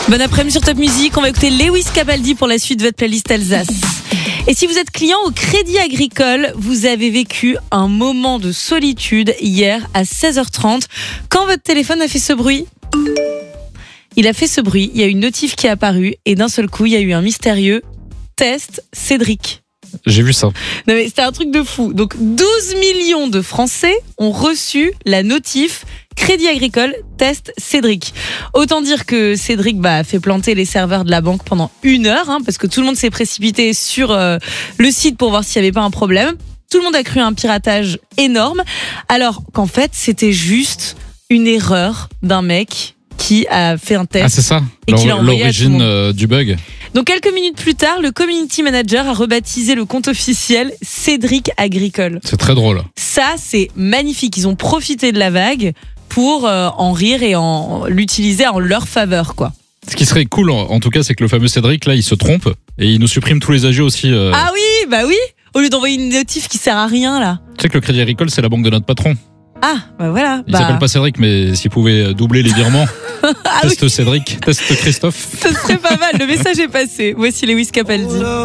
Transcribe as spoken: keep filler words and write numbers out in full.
Bon après-midi sur Top Music, on va écouter Lewis Capaldi pour la suite de votre playlist Alsace. Et si vous êtes client au Crédit Agricole, vous avez vécu un moment de solitude hier à seize heures trente quand votre téléphone a fait ce bruit. Il a fait ce bruit, il y a une notif qui est apparue et d'un seul coup, il y a eu un mystérieux test Cédric. J'ai vu ça. Non mais c'était un truc de fou. Donc douze millions de Français ont reçu la notif Crédit Agricole test Cédric. Autant dire que Cédric bah, a fait planter les serveurs de la banque pendant une heure, hein, parce que tout le monde s'est précipité sur euh, le site pour voir s'il n'y avait pas un problème. Tout le monde a cru à un piratage énorme, alors qu'en fait c'était juste une erreur d'un mec qui a fait un test. Ah c'est ça, et qui l'a envoyé à tout le l'origine monde. euh, du bug. Donc quelques minutes plus tard, le community manager a rebaptisé le compte officiel Cédric Agricole. C'est très drôle. Ça, c'est magnifique. Ils ont profité de la vague pour euh, en rire et en l'utiliser en leur faveur, quoi. Ce qui serait cool, en, en tout cas, c'est que le fameux Cédric, là, il se trompe et il nous supprime tous les agios aussi. Euh... Ah oui, bah oui. Au lieu d'envoyer une notif qui sert à rien, là. Tu sais que le Crédit Agricole, c'est la banque de notre patron. Ah, bah voilà. Il bah... s'appelle pas Cédric, mais s'il pouvait doubler les virements. ah test oui. Cédric, test Christophe. Ce serait pas mal. Le message est passé. Voici Lewis Capaldi.